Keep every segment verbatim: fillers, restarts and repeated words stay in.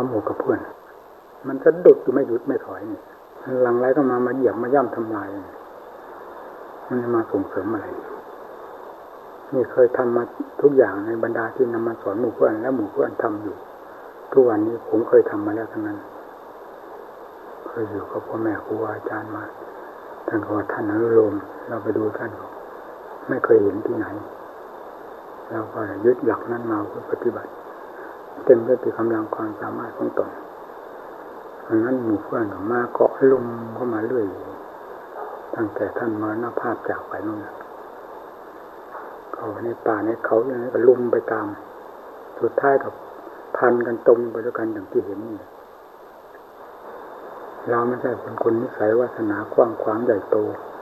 กับหมู่กับเพื่อนมันจะดุดอยู่ไม่หยุดไม่ถอยนี่หลังไรก็มามาเหยียบมาย่ำทำลายมันมาส่งเสริมอะไรนี่เคยทำมาทุกอย่างในบรรดาที่นำมาสอนหมู่เพื่อนและหมู่เพื่อนทำอยู่ทุกวันนี้ผมเคยทำมาแล้วทั้งนั้นเคยอยู่กับพ่อแม่ครูอาจารย์มาท่านก็ว่าท่านอนุโลมเราไปดูท่านก็ไม่เคยเห็นที่ไหนเราก็ยึดหลักนั้นมาเพื่อปฏิบัติเต็มด้วยกำลังความสามารถของตนเพราะนั้นหมู่เพื่อนก็มาเกาะลุมเข้ามาเรื่อยตั้งแต่ท่านมรณภาพจากไปนู่นเขาในป่าในเขาอย่างนี้ก็ลุมไปตามสุดท้ายกับพันกันตรงไปด้วยกันอย่างที่เห็นนี่เราไม่ใช่เป็นคนนิสัยวาสนากว้างขวางใหญ่โต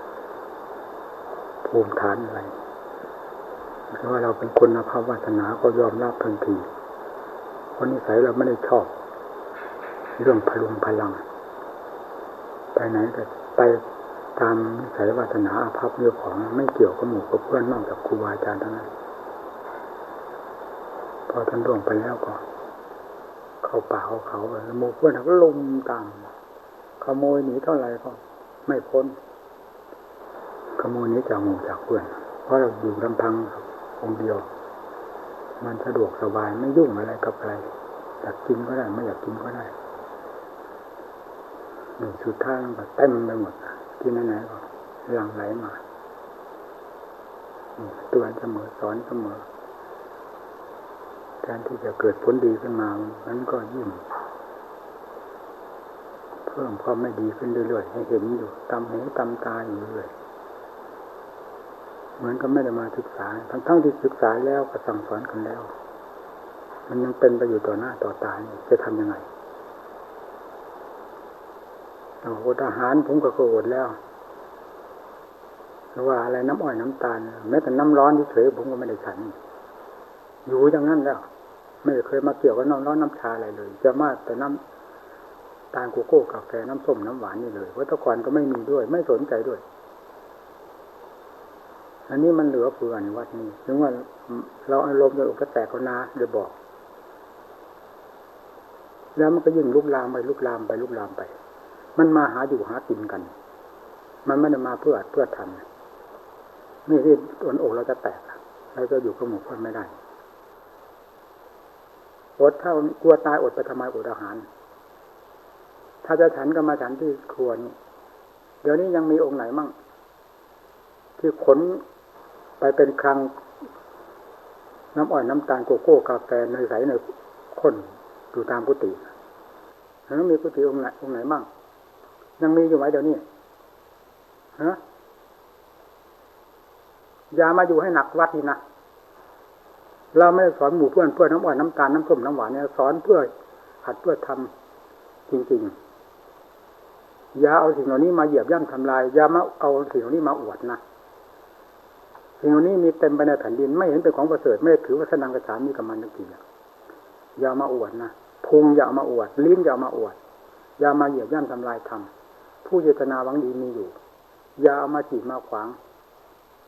ภูมิฐานอะไรเพราะว่าเราเป็นคนภาพวาสนาก็ยอมรับทันทีเพราะนิสัยเราไม่ได้ชอบเรื่องพลุงพลังไปไหนก็ไปตามนิสัยวาสนาอาภัพเรื่องของไม่เกี่ยวกับหมู่กับเพื่อนนอกจากครูบาอาจารย์เท่านั้นพอท่านล่วงไปแล้วก็เข้าป่าเข้าเขาหมู่เพื่อนก็ลุมตามขโมยหนีเท่าไหร่ก็ไม่พ้นขโมยหนีจากหมู่จากเพื่อนเพราะเราอยู่ลำพังองค์เดียวมันสะดวกสบายไม่ยุ่งอะไรกับใครอยากกินก็ได้ไม่อยากกินก็ได้หนึ่งสุดท้ายมันก็เต็มไปหมดที่ไหนๆก็หลั่งไหลมาเตือนเสมอสอนเสมอการที่จะเกิดผลดีขึ้นมานั้นก็ยิ่งเพิ่มความไม่ดีขึ้นเรื่อยๆให้เห็นอยู่ตามหูตามตาอยู่เรื่อยเหมือนกับไม่ได้มาศึกษาทั้งๆที่ศึกษาแล้วก็สั่งสอนกันแล้วมันยังเป็นไปอยู่ต่อหน้าต่อตาจะทำยังไงเราอดอาหารผมก็อดแล้วหรือว่าอะไรน้ำอ้อยน้ำตาลแม้แต่น้ำร้อนเฉยๆผมก็ไม่ได้ฉันอยู่อย่างนั้นแล้วไม่เคยมาเกี่ยวกับน้ำร้อนน้ำชาอะไรเลยจะมาแต่น้ำตาลโกโก้กาแฟน้ำส้มน้ำหวานนี่เลยเพราะตะกอนก็ไม่มีด้วยไม่สนใจด้วยอันนี้มันเหลือเฟือในวัดนี้ถึงว่าเราอารมณ์จะอกกระแตกก็นาเดี๋ยวบอกแล้วมันก็ยิ่งลุกลามไปลุกลามไปลุกลามไปมันมาหาอยู่หากินกันมันไม่ได้มาเพื่อเพื่อทำนี่ที่ตัวอกเราจะแตกเราจะอยู่กับหมู่เพื่อนไม่ได้อดถ้ากลัวตายอดไปทำไมอดอาหารถ้าจะฉันก็มาฉันที่ครัวนี่เดี๋ยวนี้ยังมีองค์ไหนมั่งที่ขนไปเป็นคลังน้ำอ้อยน้ำตาลโกโก้กาแฟเนยใสเนยข้นอยู่ตามกุฏิแล้วมีกุฏิองค์ไหนองค์ไหนมั่งยังมีอยู่ไหมเดี๋ยวนี้ฮะอย่ามาอยู่ให้หนักวัดนี่นะเราไม่ได้สอนหมู่เพื่อนเพื่อน้ำอ้อยน้ำตาลน้ำส้มน้ำหวานเนี่ยสอนเพื่อหัดเพื่อทำจริงๆอย่าเอาสิ่งเหล่านี้มาเหยียบย่ำทำลายอย่ามาเอาสิ่งเหล่านี้มาอวดนะสิ่งเหล่านี้มีเต็มไปในแผ่นดินไม่เห็นเป็นของประเสริฐไม่ถือว่าสนังกระฉามมีกับมันทั้งกี่อย่ามาอวดนะพุงอย่ามาอวดลิ้นอย่ามาอวดอย่ามาเหยียบย่ำทำลายธรรมผู้เจตนาหวังดีมีอยู่อย่าเอามาจีบมาขวาง